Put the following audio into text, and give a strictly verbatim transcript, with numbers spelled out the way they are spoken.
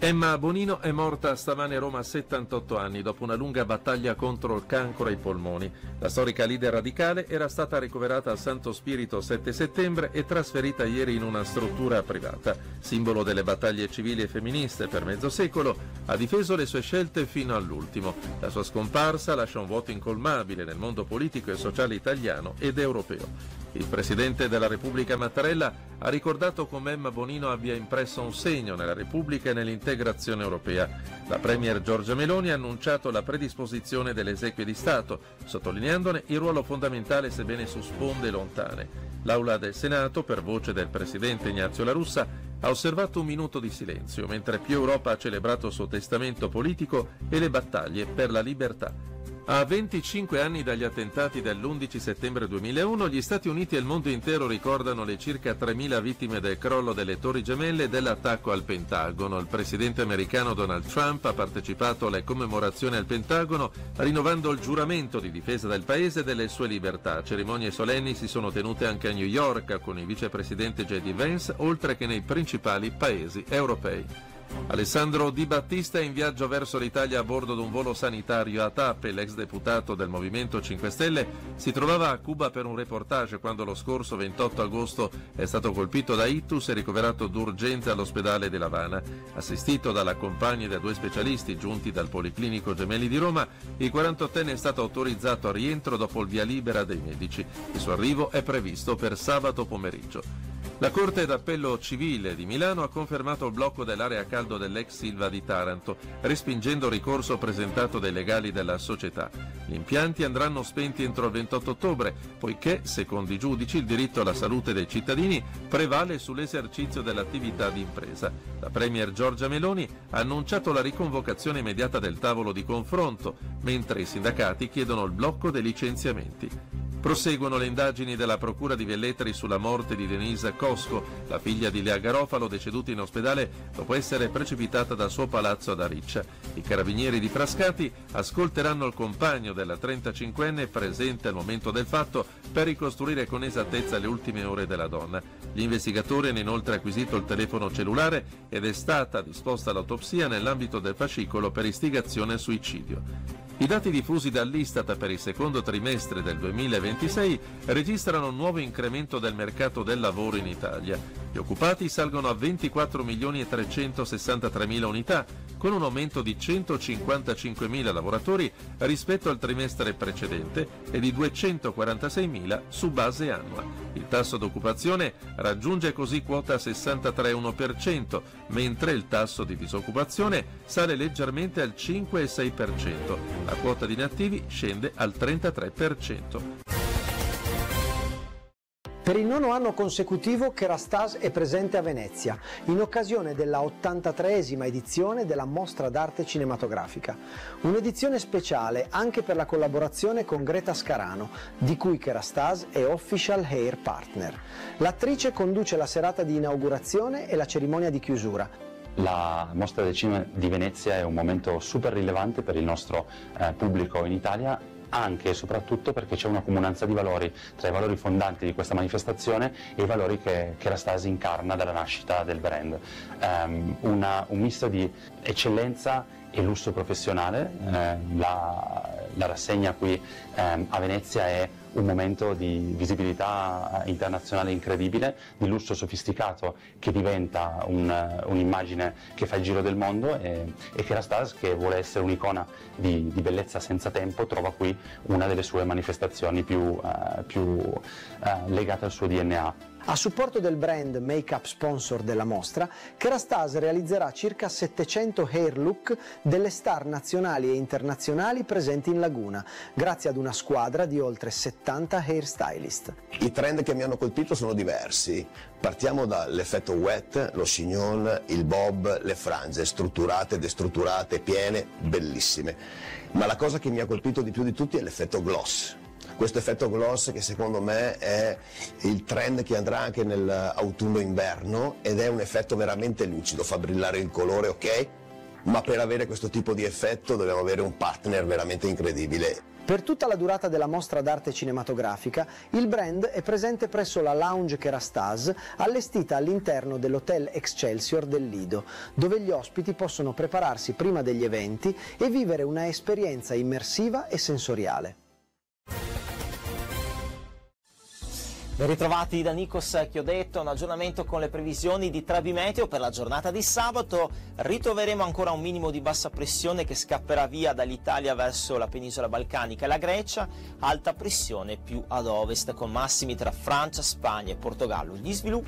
Emma Bonino è morta stamane a Roma a settantotto anni dopo una lunga battaglia contro il cancro ai polmoni. La storica leader radicale era stata ricoverata al Santo Spirito sette settembre e trasferita ieri in una struttura privata. Simbolo delle battaglie civili e femministe per mezzo secolo, ha difeso le sue scelte fino all'ultimo. La sua scomparsa lascia un vuoto incolmabile nel mondo politico e sociale italiano ed europeo. Il Presidente della Repubblica Mattarella ha ricordato come Emma Bonino abbia impresso un segno nella Repubblica e nell'integrazione europea. La Premier Giorgia Meloni ha annunciato la predisposizione delle esequie di Stato, sottolineandone il ruolo fondamentale sebbene su sponde lontane. L'Aula del Senato, per voce del Presidente Ignazio La Russa, ha osservato un minuto di silenzio, mentre più Europa ha celebrato il suo testamento politico e le battaglie per la libertà. A venticinque anni dagli attentati dell'undici settembre duemilauno, gli Stati Uniti e il mondo intero ricordano le circa tremila vittime del crollo delle Torri Gemelle e dell'attacco al Pentagono. Il presidente americano Donald Trump ha partecipato alle commemorazioni al Pentagono, rinnovando il giuramento di difesa del paese e delle sue libertà. Cerimonie solenni si sono tenute anche a New York con il vicepresidente J D Vance, oltre che nei principali paesi europei. Alessandro Di Battista è in viaggio verso l'Italia a bordo di un volo sanitario a tappe. L'ex deputato del Movimento cinque Stelle si trovava a Cuba per un reportage quando lo scorso ventotto agosto è stato colpito da ictus e ricoverato d'urgenza all'ospedale di L'Avana. Assistito dalla compagna e da due specialisti giunti dal Policlinico Gemelli di Roma, il quarantottenne è stato autorizzato al rientro dopo il via libera dei medici. Il suo arrivo è previsto per sabato pomeriggio. La Corte d'Appello Civile di Milano ha confermato il blocco dell'area a caldo dell'ex Silva di Taranto, respingendo il ricorso presentato dai legali della società. Gli impianti andranno spenti entro il ventotto ottobre, poiché, secondo i giudici, il diritto alla salute dei cittadini prevale sull'esercizio dell'attività di impresa. La Premier Giorgia Meloni ha annunciato la riconvocazione immediata del tavolo di confronto, mentre i sindacati chiedono il blocco dei licenziamenti. Proseguono le indagini della Procura di Velletri sulla morte di Denise Cosco, la figlia di Lea Garofalo, deceduta in ospedale dopo essere precipitata dal suo palazzo ad Ariccia. I carabinieri di Frascati ascolteranno il compagno della trentacinquenne presente al momento del fatto per ricostruire con esattezza le ultime ore della donna. Gli investigatori hanno inoltre acquisito il telefono cellulare ed è stata disposta l'autopsia nell'ambito del fascicolo per istigazione al suicidio. I dati diffusi dall'Istat per il secondo trimestre del duemilaventisei registrano un nuovo incremento del mercato del lavoro in Italia. Gli occupati salgono a ventiquattro milioni e trecentosessantatremila unità, con un aumento di centocinquantacinquemila lavoratori rispetto al trimestre precedente e di duecentoquarantaseimila su base annua. Il tasso d'occupazione raggiunge così quota sessantatré virgola uno per cento, mentre il tasso di disoccupazione sale leggermente al cinque virgola sei per cento. La quota di inattivi scende al trentatré per cento. Per il nono anno consecutivo Kerastase è presente a Venezia, in occasione della ottantatreesima edizione della Mostra d'Arte Cinematografica. Un'edizione speciale anche per la collaborazione con Greta Scarano, di cui Kerastase è Official Hair Partner. L'attrice conduce la serata di inaugurazione e la cerimonia di chiusura. La Mostra del Cinema di Venezia è un momento super rilevante per il nostro eh, pubblico in Italia, anche e soprattutto perché c'è una comunanza di valori tra i valori fondanti di questa manifestazione e i valori che Kerastase incarna dalla nascita del brand. Um, una, un misto di eccellenza e lusso professionale. Eh, la, la rassegna qui ehm, a Venezia è un momento di visibilità internazionale incredibile, di lusso sofisticato che diventa un, un'immagine che fa il giro del mondo, e, e Kerastase, che vuole essere un'icona di, di bellezza senza tempo, trova qui una delle sue manifestazioni più, eh, più eh, legate al suo D N A. A supporto del brand make-up sponsor della mostra, Kerastase realizzerà circa settecento hair look delle star nazionali e internazionali presenti in Laguna, grazie ad una squadra di oltre settanta hairstylist. I trend che mi hanno colpito sono diversi. Partiamo dall'effetto wet, lo chignon, il bob, le frange strutturate, destrutturate, piene, bellissime. Ma la cosa che mi ha colpito di più di tutti è l'effetto gloss. Questo effetto gloss, che secondo me è il trend che andrà anche nell'autunno-inverno, ed è un effetto veramente lucido, fa brillare il colore, ok? Ma per avere questo tipo di effetto dobbiamo avere un partner veramente incredibile. Per tutta la durata della mostra d'arte cinematografica, il brand è presente presso la Lounge Kerastase, allestita all'interno dell'Hotel Excelsior del Lido, dove gli ospiti possono prepararsi prima degli eventi e vivere una esperienza immersiva e sensoriale. Ben ritrovati da Nikos Chiodetto, un aggiornamento con le previsioni di Trebi Meteo per la giornata di sabato. Ritroveremo ancora un minimo di bassa pressione che scapperà via dall'Italia verso la penisola balcanica e la Grecia, alta pressione più ad ovest con massimi tra Francia, Spagna e Portogallo. Gli sviluppi